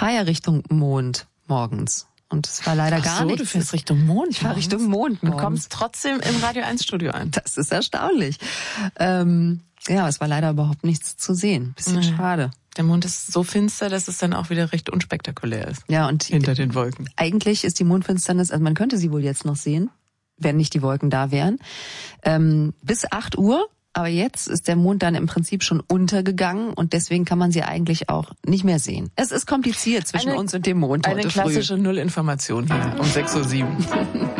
fahre ja Richtung Mond morgens. Und es war leider gar nichts. Du fährst Richtung Mond? Ich fahre Richtung Mond morgens. Und kommst trotzdem im Radio 1 Studio an. Das ist erstaunlich. Ja, es war leider überhaupt nichts zu sehen. Bisschen schade. Der Mond ist so finster, dass es dann auch wieder recht unspektakulär ist. Ja, und hinter den Wolken. Eigentlich ist die Mondfinsternis, also man könnte sie wohl jetzt noch sehen, wenn nicht die Wolken da wären, bis 8 Uhr. Aber jetzt ist der Mond dann im Prinzip schon untergegangen und deswegen kann man sie eigentlich auch nicht mehr sehen. Es ist kompliziert zwischen uns und dem Mond heute früh. Eine klassische Nullinformation hier um 6:07 Uhr.